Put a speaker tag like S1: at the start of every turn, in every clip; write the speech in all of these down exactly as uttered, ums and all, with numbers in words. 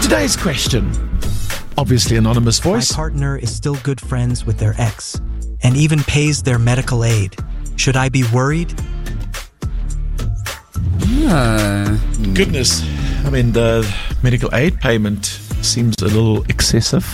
S1: Today's question, obviously anonymous voice.
S2: My partner is still good friends with their ex and even pays their medical aid. Should I be worried?
S3: Uh,
S1: Goodness, I mean, the medical aid payment seems a little excessive.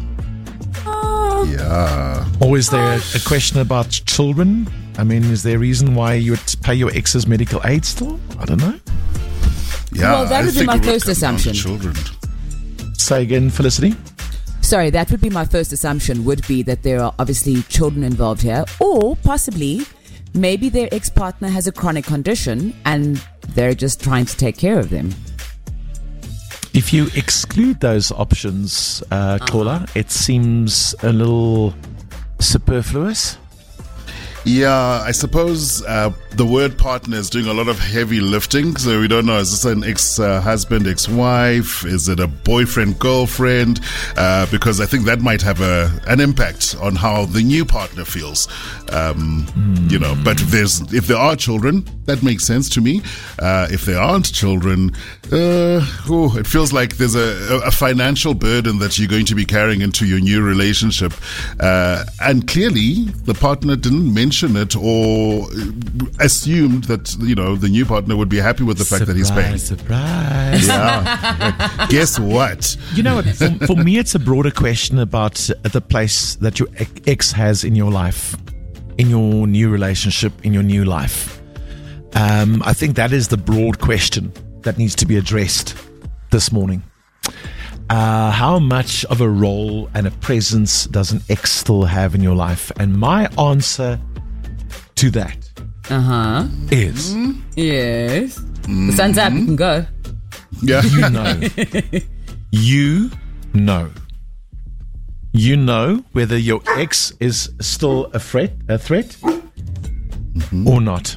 S4: Yeah.
S1: Or is there a question about children? I mean, is there a reason why you would pay your ex's medical aid still? I don't know.
S4: Yeah,
S3: Well, that
S4: I
S3: would be
S4: think
S3: my
S4: it would
S3: first
S4: come down to
S3: assumption.
S4: Children.
S1: Say again, Felicity.
S3: Sorry, that would be my first assumption, would be that there are obviously children involved here, or possibly maybe their ex-partner has a chronic condition and they're just trying to take care of them.
S1: If you exclude those options, uh, Claudia, it seems a little superfluous.
S4: Yeah, I suppose uh, the word partner is doing a lot of heavy lifting, so we don't know, is this an ex-husband, uh, ex-wife? Is it a boyfriend, girlfriend? Uh, because I think that might have a an impact on how the new partner feels. Um, mm. You know, but if there's if there are children, that makes sense to me. Uh, if there aren't children, uh, oh, it feels like there's a, a financial burden that you're going to be carrying into your new relationship. Uh, and clearly, the partner didn't mention it or assumed that, you know, the new partner would be happy with the fact
S1: surprise,
S4: that he's paying.
S1: Surprise.
S4: Yeah. Guess what?
S1: You know what? For, for me, it's a broader question about the place that your ex has in your life, in your new relationship, in your new life. Um, I think that is the broad question that needs to be addressed this morning. Uh, how much of a role and a presence does an ex still have in your life? And my answer to that
S3: Uh-huh.
S1: is
S3: Yes. The sun's up, you can go.
S4: Yeah.
S1: you know. You know. You know whether your ex is still a threat, a threat mm-hmm. or not.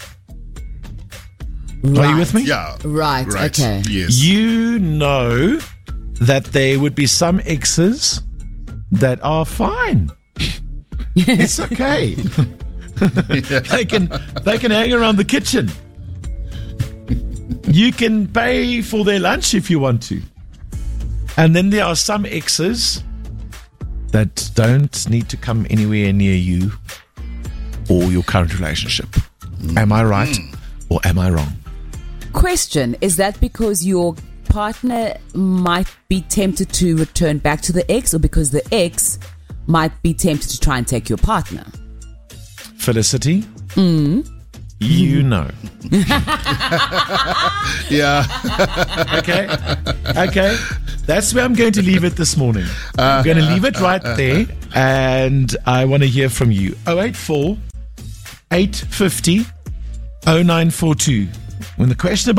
S3: Right.
S1: Are you with me?
S4: Yeah.
S3: Right,
S4: Right.
S3: okay.
S4: Yes.
S1: You know that there would be some exes that are fine. It's okay. they can they can hang around the kitchen. You can pay for their lunch if you want to. And then there are some exes that don't need to come anywhere near you or your current relationship. Am I right or am I wrong?
S3: Question, is that because your partner might be tempted to return back to the ex, or because the ex might be tempted to try and take your partner?
S1: Felicity?
S3: Mm.
S1: You know.
S4: Yeah.
S1: Okay. Okay. That's where I'm going to leave it this morning. I'm going to leave it right there, and I want to hear from you. oh eight four, eight five oh, oh nine four two. When the question about